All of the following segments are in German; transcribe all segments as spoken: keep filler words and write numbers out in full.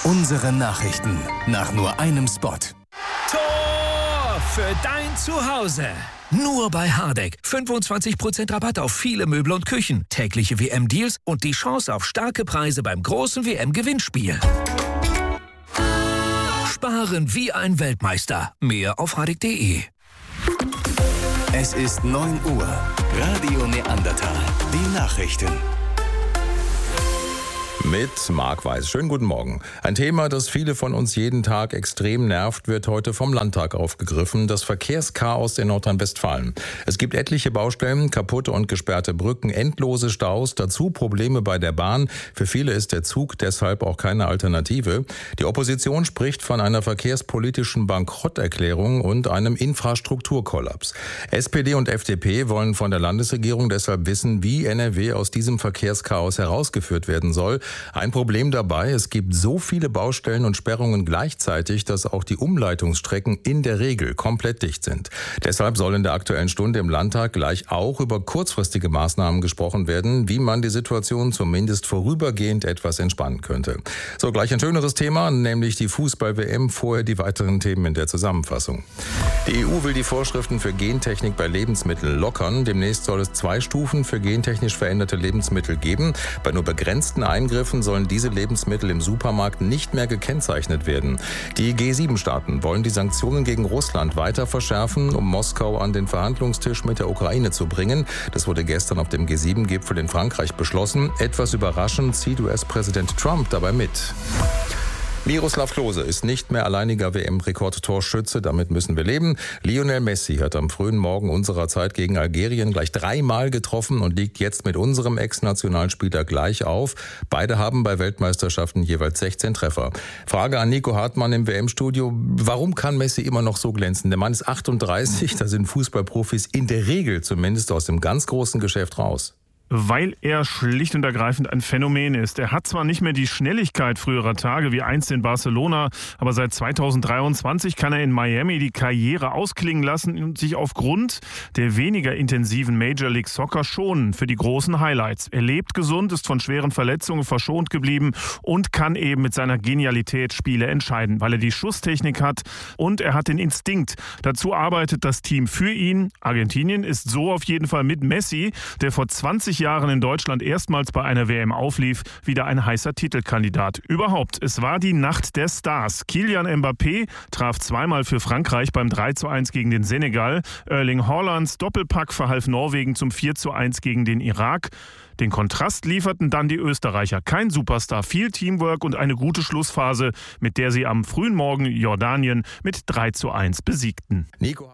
Unsere Nachrichten nach nur einem Spot. Tor für dein Zuhause. Nur bei Hardegg. fünfundzwanzig Prozent Rabatt auf viele Möbel und Küchen. Tägliche W M-Deals und die Chance auf starke Preise beim großen W M-Gewinnspiel. Sparen wie ein Weltmeister. Mehr auf hardegg punkt de. Es ist neun Uhr. Radio Neandertal. Die Nachrichten. Mit Marc Weiß. Schönen guten Morgen. Ein Thema, das viele von uns jeden Tag extrem nervt, wird heute vom Landtag aufgegriffen. Das Verkehrschaos in Nordrhein-Westfalen. Es gibt etliche Baustellen, kaputte und gesperrte Brücken, endlose Staus, dazu Probleme bei der Bahn. Für viele ist der Zug deshalb auch keine Alternative. Die Opposition spricht von einer verkehrspolitischen Bankrotterklärung und einem Infrastrukturkollaps. S P D und F D P wollen von der Landesregierung deshalb wissen, wie N R W aus diesem Verkehrschaos herausgeführt werden soll. Ein Problem dabei, es gibt so viele Baustellen und Sperrungen gleichzeitig, dass auch die Umleitungsstrecken in der Regel komplett dicht sind. Deshalb soll in der Aktuellen Stunde im Landtag gleich auch über kurzfristige Maßnahmen gesprochen werden, wie man die Situation zumindest vorübergehend etwas entspannen könnte. So, gleich ein schöneres Thema, nämlich die Fußball-W M. Vorher die weiteren Themen in der Zusammenfassung. Die E U will die Vorschriften für Gentechnik bei Lebensmitteln lockern. Demnächst soll es zwei Stufen für gentechnisch veränderte Lebensmittel geben. Bei nur begrenzten Eingriffen sollen diese Lebensmittel im Supermarkt nicht mehr gekennzeichnet werden. Die G sieben Staaten wollen die Sanktionen gegen Russland weiter verschärfen, um Moskau an den Verhandlungstisch mit der Ukraine zu bringen. Das wurde gestern auf dem G sieben Gipfel in Frankreich beschlossen. Etwas überraschend zieht U S-Präsident Trump dabei mit. Miroslav Klose ist nicht mehr alleiniger W M-Rekordtorschütze, damit müssen wir leben. Lionel Messi hat am frühen Morgen unserer Zeit gegen Algerien gleich dreimal getroffen und liegt jetzt mit unserem Ex-Nationalspieler gleich auf. Beide haben bei Weltmeisterschaften jeweils sechzehn Treffer. Frage an Nico Hartmann im W M-Studio: Warum kann Messi immer noch so glänzen? Der Mann ist achtunddreißig, da sind Fußballprofis in der Regel zumindest aus dem ganz großen Geschäft raus. Weil er schlicht und ergreifend ein Phänomen ist. Er hat zwar nicht mehr die Schnelligkeit früherer Tage wie einst in Barcelona, aber seit zweitausenddreiundzwanzig kann er in Miami die Karriere ausklingen lassen und sich aufgrund der weniger intensiven Major League Soccer schonen für die großen Highlights. Er lebt gesund, ist von schweren Verletzungen verschont geblieben und kann eben mit seiner Genialität Spiele entscheiden, weil er die Schusstechnik hat und er hat den Instinkt. Dazu arbeitet das Team für ihn. Argentinien ist so auf jeden Fall mit Messi, der vor zwanzig Jahren in Deutschland erstmals bei einer W M auflief, wieder ein heißer Titelkandidat. Überhaupt, es war die Nacht der Stars. Kylian Mbappé traf zweimal für Frankreich beim drei zu eins gegen den Senegal. Erling Haalands Doppelpack verhalf Norwegen zum vier zu eins gegen den Irak. Den Kontrast lieferten dann die Österreicher. Kein Superstar, viel Teamwork und eine gute Schlussphase, mit der sie am frühen Morgen Jordanien mit drei zu eins besiegten. Nico.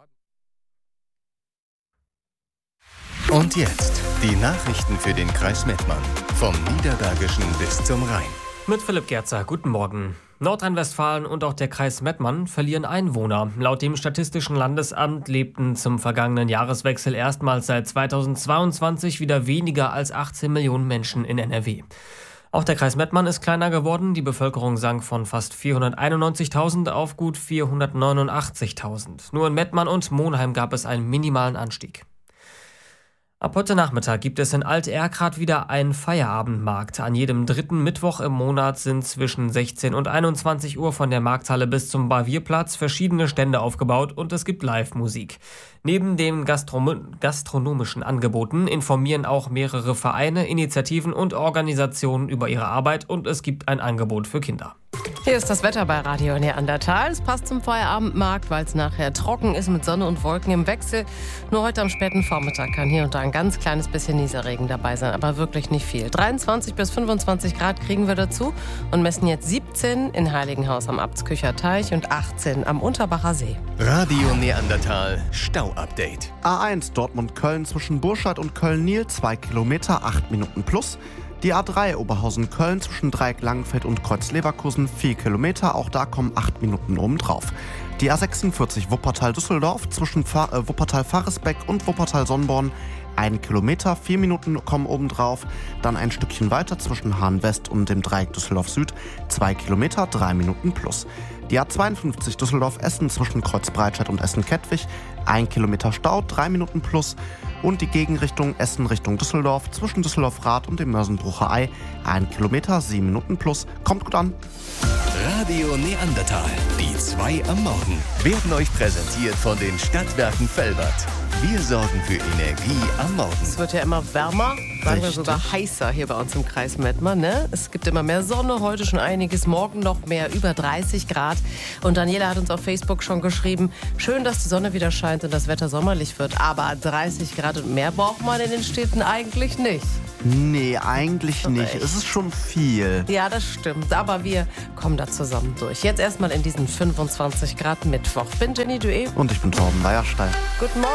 Und jetzt die Nachrichten für den Kreis Mettmann. Vom Niederbergischen bis zum Rhein. Mit Philipp Gerzer, guten Morgen. Nordrhein-Westfalen und auch der Kreis Mettmann verlieren Einwohner. Laut dem Statistischen Landesamt lebten zum vergangenen Jahreswechsel erstmals seit zweitausendzweiundzwanzig wieder weniger als achtzehn Millionen Menschen in N R W. Auch der Kreis Mettmann ist kleiner geworden. Die Bevölkerung sank von fast vierhunderteinundneunzigtausend auf gut vierhundertneunundachtzigtausend. Nur in Mettmann und Monheim gab es einen minimalen Anstieg. Ab heute Nachmittag gibt es in Alt-Erkrath wieder einen Feierabendmarkt. An jedem dritten Mittwoch im Monat sind zwischen sechzehn und einundzwanzig Uhr von der Markthalle bis zum Bavierplatz verschiedene Stände aufgebaut und es gibt Live-Musik. Neben den Gastro- gastronomischen Angeboten informieren auch mehrere Vereine, Initiativen und Organisationen über ihre Arbeit und es gibt ein Angebot für Kinder. Hier ist das Wetter bei Radio Neandertal. Es passt zum Feierabendmarkt, weil es nachher trocken ist mit Sonne und Wolken im Wechsel. Nur heute am späten Vormittag kann hier und da ein ganz kleines bisschen Nieselregen dabei sein, aber wirklich nicht viel. dreiundzwanzig bis fünfundzwanzig Grad kriegen wir dazu und messen jetzt siebzehn in Heiligenhaus am Abtskücher Teich und achtzehn am Unterbacher See. Radio Neandertal Stau-Update. A eins Dortmund-Köln zwischen Burscheid und Köln-Nil, zwei Kilometer, acht Minuten plus. Die A drei Oberhausen-Köln zwischen Dreieck-Langenfeld und Kreuz-Leverkusen, vier Kilometer, auch da kommen acht Minuten obendrauf. Die A sechsundvierzig Wuppertal-Düsseldorf zwischen Fa- äh, Wuppertal-Faresbeck und Wuppertal-Sonnborn, ein Kilometer, vier Minuten kommen obendrauf. Dann ein Stückchen weiter zwischen Hahn-West und dem Dreieck Düsseldorf-Süd, zwei Kilometer, drei Minuten plus. Die A zweiundfünfzig Düsseldorf-Essen zwischen Kreuz-Breitscheid und Essen-Kettwig, ein Kilometer Stau, drei Minuten plus. Und die Gegenrichtung Essen Richtung Düsseldorf zwischen Düsseldorf-Rath und dem Mörsenbrucher Ei, ein Kilometer, sieben Minuten plus. Kommt gut an. Radio Neandertal. Die zwei am Morgen werden euch präsentiert von den Stadtwerken Velbert. Wir sorgen für Energie am Morgen. Es wird ja immer wärmer, sagen wir Richtig. sogar heißer hier bei uns im Kreis Mettmann. Ne? Es gibt immer mehr Sonne, heute schon einiges, morgen noch mehr, über dreißig Grad. Und Daniela hat uns auf Facebook schon geschrieben, schön, dass die Sonne wieder scheint und das Wetter sommerlich wird. Aber dreißig Grad und mehr braucht man in den Städten eigentlich nicht. Nee, eigentlich nicht. Echt? Es ist schon viel. Ja, das stimmt. Aber wir kommen da zusammen durch. Jetzt erstmal in diesen fünfundzwanzig Grad Mittwoch. Bin Jenny Dué. Und ich bin Torben Weierstein. Guten Morgen.